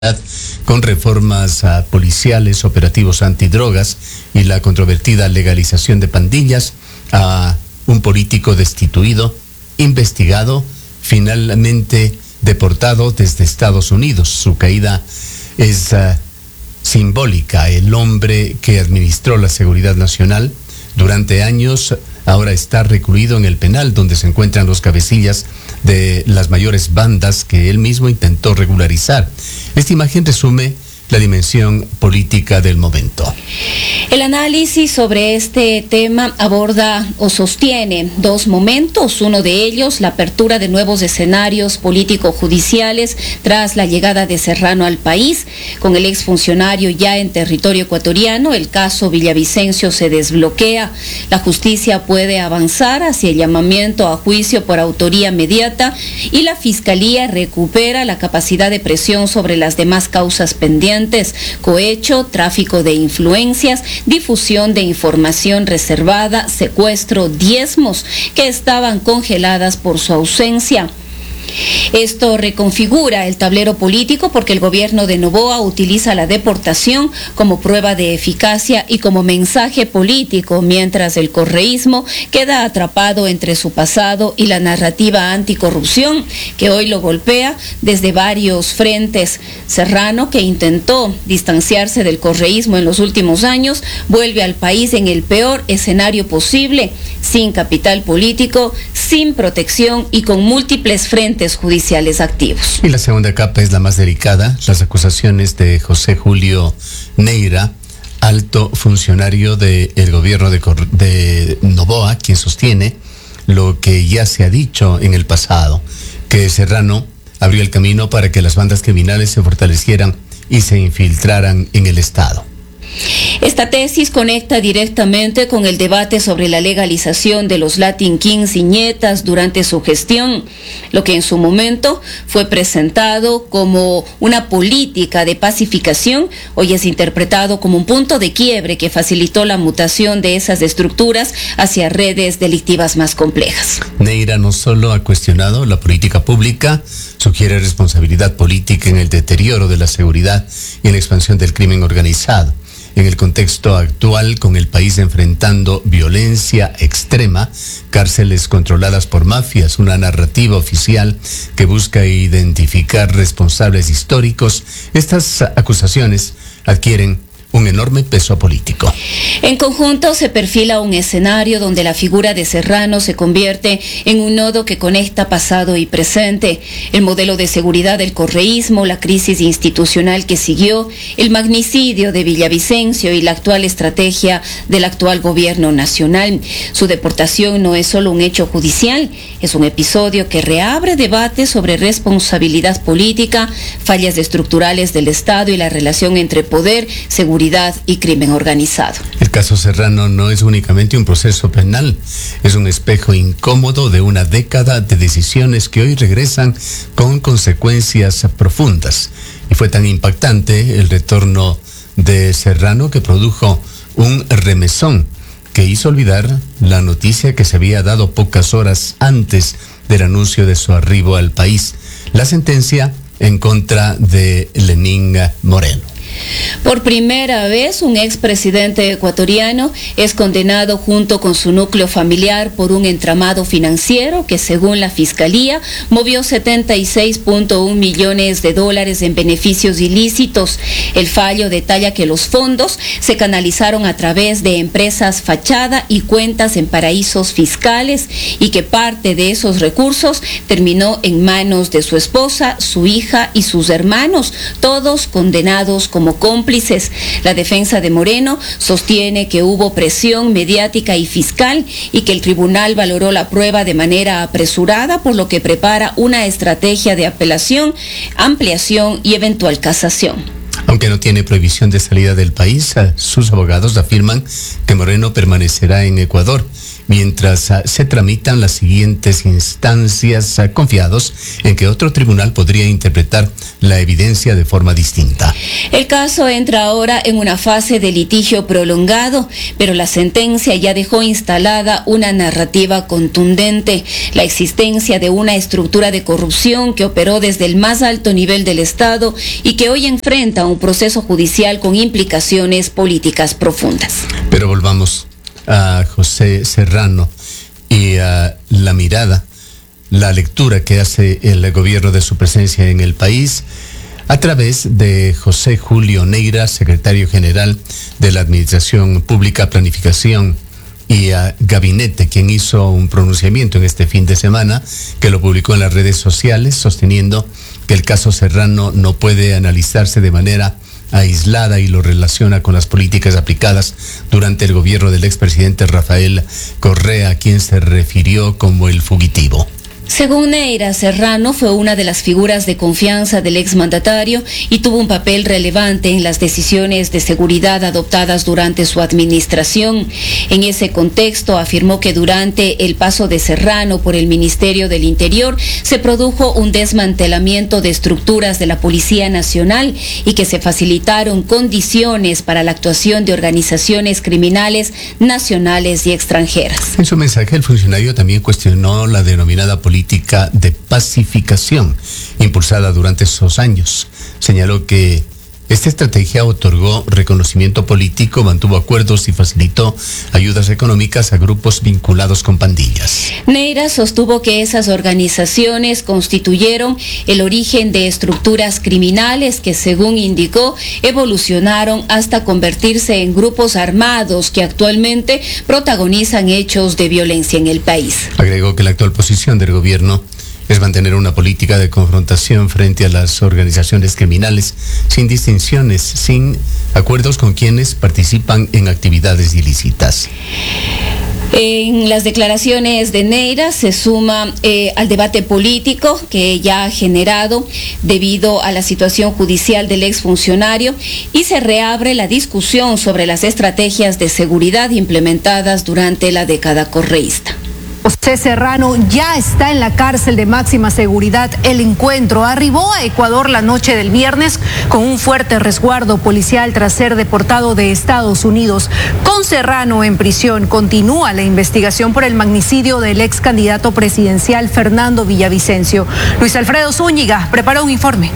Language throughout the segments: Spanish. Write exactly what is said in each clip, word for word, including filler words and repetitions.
con reformas uh, policiales, operativos antidrogas y la controvertida legalización de pandillas, a uh, un político destituido, investigado, finalmente deportado desde Estados Unidos. Su caída es uh, simbólica. El hombre que administró la seguridad nacional durante años ahora está recluido en el penal, donde se encuentran los cabecillas de las mayores bandas que él mismo intentó regularizar. Esta imagen resume la dimensión política del momento. El análisis sobre este tema aborda o sostiene dos momentos. Uno de ellos, la apertura de nuevos escenarios político-judiciales tras la llegada de Serrano al país. Con el exfuncionario ya en territorio ecuatoriano, el caso Villavicencio se desbloquea. La justicia puede avanzar hacia el llamamiento a juicio por autoría inmediata y la Fiscalía recupera la capacidad de presión sobre las demás causas pendientes: cohecho, tráfico de influencias, difusión de información reservada, secuestro, diezmos que estaban congeladas por su ausencia. Esto reconfigura el tablero político porque el gobierno de Noboa utiliza la deportación como prueba de eficacia y como mensaje político, mientras el correísmo queda atrapado entre su pasado y la narrativa anticorrupción que hoy lo golpea desde varios frentes. Serrano, que intentó distanciarse del correísmo en los últimos años, vuelve al país en el peor escenario posible, sin capital político, sin protección y con múltiples frentes judiciales activos. Y la segunda capa es la más delicada: las acusaciones de José Julio Neira, alto funcionario del gobierno de, de Noboa, quien sostiene lo que ya se ha dicho en el pasado, que Serrano abrió el camino para que las bandas criminales se fortalecieran y se infiltraran en el Estado. Esta tesis conecta directamente con el debate sobre la legalización de los Latin Kings y ñetas durante su gestión. Lo que en su momento fue presentado como una política de pacificación, hoy es interpretado como un punto de quiebre que facilitó la mutación de esas estructuras hacia redes delictivas más complejas. Neira no solo ha cuestionado la política pública, sugiere responsabilidad política en el deterioro de la seguridad y en la expansión del crimen organizado. En el contexto actual, con el país enfrentando violencia extrema, cárceles controladas por mafias, una narrativa oficial que busca identificar responsables históricos, estas acusaciones adquieren un enorme peso político. En conjunto se perfila un escenario donde la figura de Serrano se convierte en un nodo que conecta pasado y presente. El modelo de seguridad del correísmo, la crisis institucional que siguió, el magnicidio de Villavicencio y la actual estrategia del actual gobierno nacional. Su deportación no es solo un hecho judicial, es un episodio que reabre debates sobre responsabilidad política, fallas estructurales del Estado y la relación entre poder, seguridad y crimen organizado. El caso Serrano no es únicamente un proceso penal, es un espejo incómodo de una década de decisiones que hoy regresan con consecuencias profundas. Y fue tan impactante el retorno de Serrano que produjo un remesón que hizo olvidar la noticia que se había dado pocas horas antes del anuncio de su arribo al país: la sentencia en contra de Lenín Moreno. Por primera vez, un expresidente ecuatoriano es condenado junto con su núcleo familiar por un entramado financiero que, según la Fiscalía, movió setenta y seis punto uno millones de dólares en beneficios ilícitos. El fallo detalla que los fondos se canalizaron a través de empresas fachada y cuentas en paraísos fiscales y que parte de esos recursos terminó en manos de su esposa, su hija y sus hermanos, todos condenados como como cómplices. La defensa de Moreno sostiene que hubo presión mediática y fiscal y que el tribunal valoró la prueba de manera apresurada, por lo que prepara una estrategia de apelación, ampliación y eventual casación. Aunque no tiene prohibición de salida del país, sus abogados afirman que Moreno permanecerá en Ecuador mientras uh, se tramitan las siguientes instancias, uh, confiados en que otro tribunal podría interpretar la evidencia de forma distinta. El caso entra ahora en una fase de litigio prolongado, pero la sentencia ya dejó instalada una narrativa contundente: la existencia de una estructura de corrupción que operó desde el más alto nivel del Estado y que hoy enfrenta un proceso judicial con implicaciones políticas profundas. Pero volvamos a José Serrano y a la mirada, la lectura que hace el gobierno de su presencia en el país a través de José Julio Neira, secretario general de la Administración Pública, Planificación y a Gabinete, quien hizo un pronunciamiento en este fin de semana que lo publicó en las redes sociales, sosteniendo que el caso Serrano no puede analizarse de manera aislada y lo relaciona con las políticas aplicadas durante el gobierno del expresidente Rafael Correa, a quien se refirió como el fugitivo. Según Neira, Serrano fue una de las figuras de confianza del exmandatario y tuvo un papel relevante en las decisiones de seguridad adoptadas durante su administración. En ese contexto, afirmó que durante el paso de Serrano por el Ministerio del Interior se produjo un desmantelamiento de estructuras de la Policía Nacional y que se facilitaron condiciones para la actuación de organizaciones criminales nacionales y extranjeras. En su mensaje, el funcionario también cuestionó la denominada política de pacificación impulsada durante esos años. Señaló que esta estrategia otorgó reconocimiento político, mantuvo acuerdos y facilitó ayudas económicas a grupos vinculados con pandillas. Neira sostuvo que esas organizaciones constituyeron el origen de estructuras criminales que, según indicó, evolucionaron hasta convertirse en grupos armados que actualmente protagonizan hechos de violencia en el país. Agregó que la actual posición del gobierno es mantener una política de confrontación frente a las organizaciones criminales, sin distinciones, sin acuerdos con quienes participan en actividades ilícitas. En las declaraciones de Neira se suma eh, al debate político que ya ha generado debido a la situación judicial del exfuncionario y se reabre la discusión sobre las estrategias de seguridad implementadas durante la década correísta. José Serrano ya está en la cárcel de máxima seguridad El Encuentro. Arribó a Ecuador la noche del viernes con un fuerte resguardo policial tras ser deportado de Estados Unidos. Con Serrano en prisión continúa la investigación por el magnicidio del ex candidato presidencial Fernando Villavicencio. Luis Alfredo Zúñiga preparó un informe.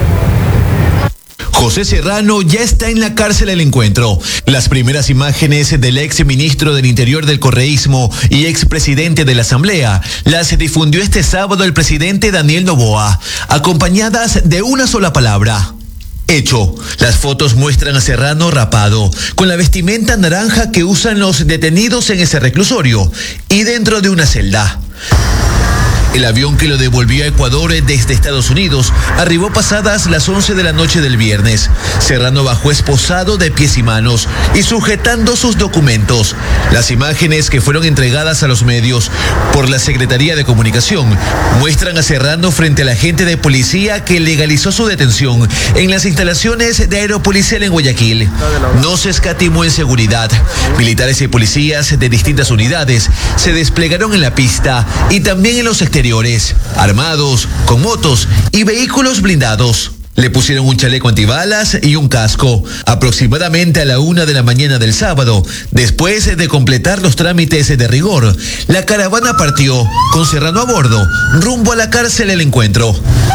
José Serrano ya está en la cárcel El Encuentro. Las primeras imágenes del ex ministro del Interior del correísmo y expresidente de la Asamblea las difundió este sábado el presidente Daniel Noboa, acompañadas de una sola palabra: hecho. Las fotos muestran a Serrano rapado, con la vestimenta naranja que usan los detenidos en ese reclusorio y dentro de una celda. El avión que lo devolvió a Ecuador desde Estados Unidos arribó pasadas las once de la noche del viernes. Serrano bajó esposado de pies y manos y sujetando sus documentos. Las imágenes que fueron entregadas a los medios por la Secretaría de Comunicación muestran a Serrano frente al agente de policía que legalizó su detención en las instalaciones de Aeropolicial en Guayaquil. No se escatimó en seguridad. Militares y policías de distintas unidades se desplegaron en la pista y también en los exteriores, armados, con motos y vehículos blindados. Le pusieron un chaleco antibalas y un casco. Aproximadamente a la una de la mañana del sábado, después de completar los trámites de rigor, la caravana partió, con Serrano a bordo, rumbo a la cárcel El Encuentro.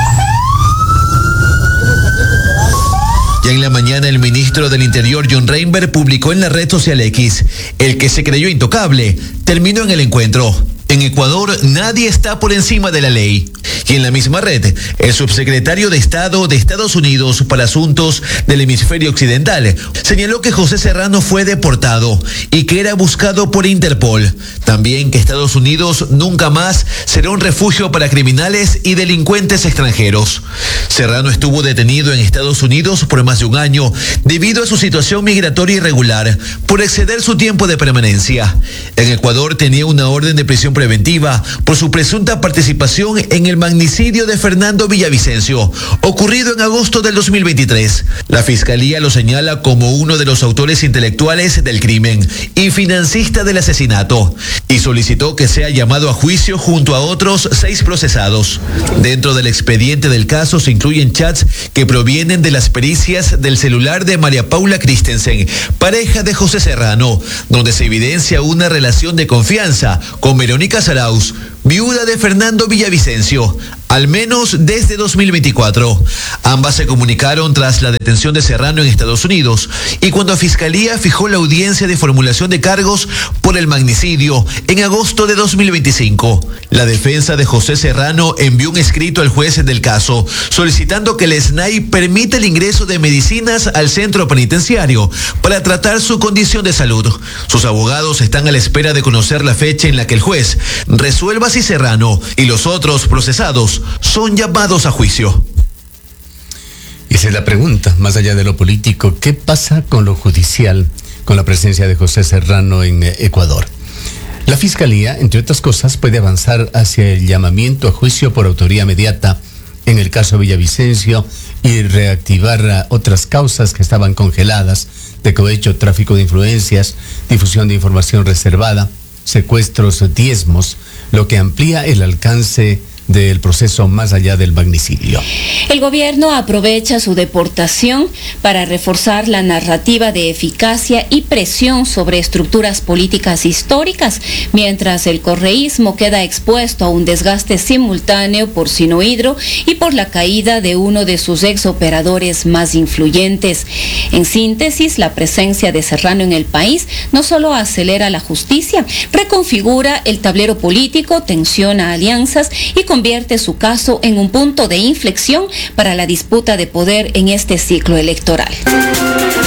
Ya en la mañana, el ministro del Interior, John Reinberg, publicó en la red social X: el que se creyó intocable terminó en El Encuentro. En Ecuador nadie está por encima de la ley. Y en la misma red, el subsecretario de Estado de Estados Unidos para Asuntos del Hemisferio Occidental señaló que José Serrano fue deportado y que era buscado por Interpol. También que Estados Unidos nunca más será un refugio para criminales y delincuentes extranjeros. Serrano estuvo detenido en Estados Unidos por más de un año debido a su situación migratoria irregular por exceder su tiempo de permanencia. En Ecuador tenía una orden de prisión preventiva por su presunta participación en el magnicidio de Fernando Villavicencio, ocurrido en agosto del dos mil veintitrés. La Fiscalía lo señala como uno de los autores intelectuales del crimen y financista del asesinato, y solicitó que sea llamado a juicio junto a otros seis procesados. Dentro del expediente del caso se incluyen chats que provienen de las pericias del celular de María Paula Christensen, pareja de José Serrano, donde se evidencia una relación de confianza con Verónica Zarauz, viuda de Fernando Villavicencio, al menos desde dos mil veinticuatro. Ambas se comunicaron tras la detención de Serrano en Estados Unidos y cuando la Fiscalía fijó la audiencia de formulación de cargos por el magnicidio en agosto de dos mil veinticinco. La defensa de José Serrano envió un escrito al juez del caso solicitando que el S N A I permita el ingreso de medicinas al centro penitenciario para tratar su condición de salud. Sus abogados están a la espera de conocer la fecha en la que el juez resuelva si Serrano y los otros procesados son llamados a juicio. Y esa es la pregunta, más allá de lo político, ¿qué pasa con lo judicial, con la presencia de José Serrano en Ecuador? La Fiscalía, entre otras cosas, puede avanzar hacia el llamamiento a juicio por autoría mediata en el caso Villavicencio y reactivar otras causas que estaban congeladas, de cohecho, tráfico de influencias, difusión de información reservada, secuestros, diezmos, lo que amplía el alcance del proceso más allá del magnicidio. El gobierno aprovecha su deportación para reforzar la narrativa de eficacia y presión sobre estructuras políticas históricas, mientras el correísmo queda expuesto a un desgaste simultáneo por Sinohidro y por la caída de uno de sus exoperadores más influyentes. En síntesis, la presencia de Serrano en el país no solo acelera la justicia, reconfigura el tablero político, tensiona alianzas y convierte su caso en un punto de inflexión para la disputa de poder en este ciclo electoral.